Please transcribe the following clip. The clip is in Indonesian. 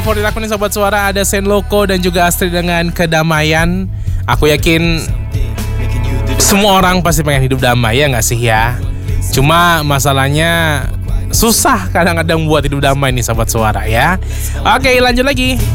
Favorit aku nih Sobat Suara ada Senloko dan juga Astrid dengan Kedamaian. Aku yakin semua orang pasti pengen hidup damai, ya gak sih ya? Cuma masalahnya susah kadang-kadang buat hidup damai nih Sobat Suara ya. Oke, lanjut lagi.